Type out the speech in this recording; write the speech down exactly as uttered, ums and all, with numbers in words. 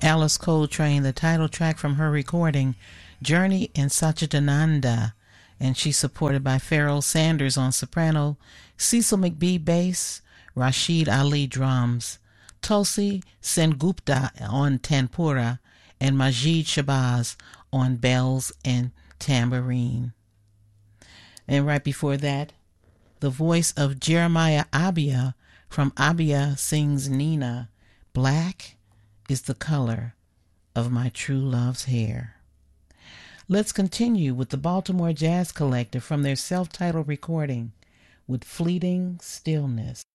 Alice Coltrane, the title track from her recording, Journey in Satchidananda, and she's supported by Pharoah Sanders on soprano, Cecil McBee bass, Rashid Ali drums, Tulsi Sengupta on tanpura, and Majid Shabazz on bells and tambourine. And right before that, the voice of Jeremiah Abia from Abia Sings Nina, Black is the color of my true love's hair. Let's continue with the Baltimore Jazz Collective from their self-titled recording with Fleeting Stillness.